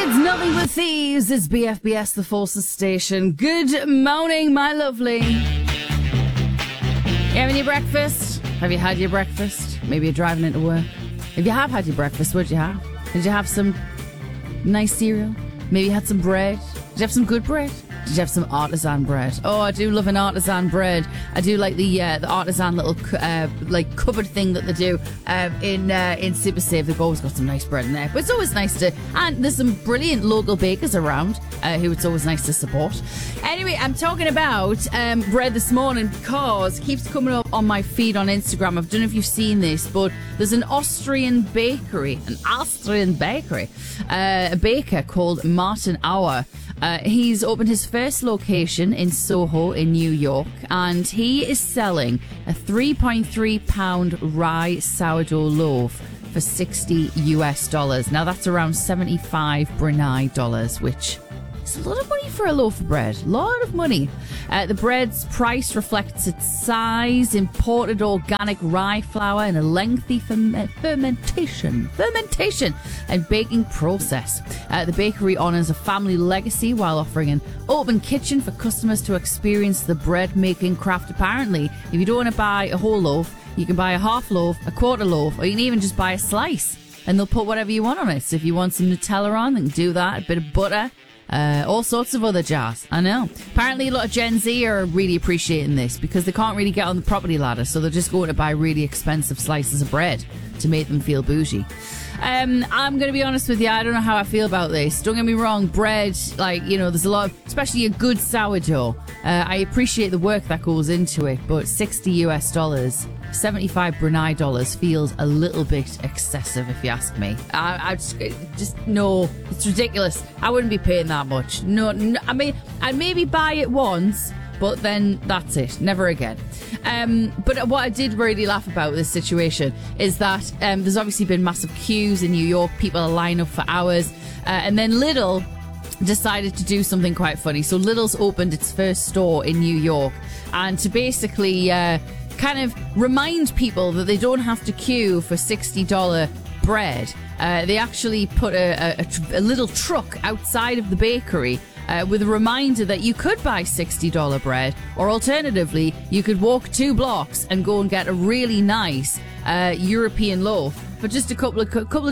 It's Nothing But Thieves. It's BFBS, the Forces Station. Good morning, my lovely. You having your breakfast? Have you had your breakfast? Maybe you're driving into work. If you have had your breakfast, what'd you have? Did you have some nice cereal? Maybe you had some bread? Did you have some good bread? Did you have some artisan bread? Oh, I do love an artisan bread. I do like the artisan little like cupboard thing that they do in Super Save. They've always got some nice bread in there. But it's always nice to, and there's some brilliant local bakers around who it's always nice to support. Anyway, I'm talking about bread this morning because it keeps coming up on my feed on Instagram. I don't know if you've seen this, but there's an Austrian bakery, a baker called Martin Auer. He's opened his first location in Soho in New York, and he is selling a 3.3 pound rye sourdough loaf for $60 US. Now that's around 75 Brunei dollars, which is a lot of money for a loaf of bread. A lot of money. The bread's price reflects its size, imported organic rye flour, and a lengthy fermentation and baking process. The bakery honours a family legacy while offering an open kitchen for customers to experience the bread making craft. Apparently, if you don't want to buy a whole loaf, you can buy a half loaf, a quarter loaf, or you can even just buy a slice, and they'll put whatever you want on it. So if you want some Nutella on, they can do that, a bit of butter, all sorts of other jars. I know. Apparently a lot of Gen Z are really appreciating this because they can't really get on the property ladder, so they're just going to buy really expensive slices of bread to make them feel bougie. I'm going to be honest with you, I don't know how I feel about this. Don't get me wrong, bread, there's a lot of, especially a good sourdough. I appreciate the work that goes into it, but $60 US, 75 Brunei dollars feels a little bit excessive, if you ask me. I just no, it's ridiculous. I wouldn't be paying that much. No, I mean, I'd maybe buy it once, but then that's it. Never again. But what I did really laugh about this situation is that there's obviously been massive queues in New York. People are lining up for hours. And then Lidl decided to do something quite funny. So Lidl's opened its first store in New York. And to basically kind of remind people that they don't have to queue for $60 bread, they actually put a little truck outside of the bakery with a reminder that you could buy $60 bread, or alternatively, you could walk 2 blocks and go and get a really nice European loaf for just a couple of